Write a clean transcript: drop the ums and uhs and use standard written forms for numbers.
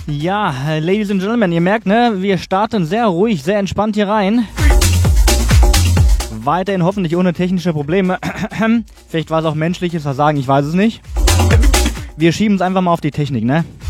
Ja, Ladies and Gentlemen, ihr merkt, ne, wir starten sehr ruhig, sehr entspannt hier rein. Weiterhin hoffentlich ohne technische Probleme. Vielleicht war es auch menschliches Versagen, ich weiß es nicht. Wir schieben es einfach mal auf die Technik, ne?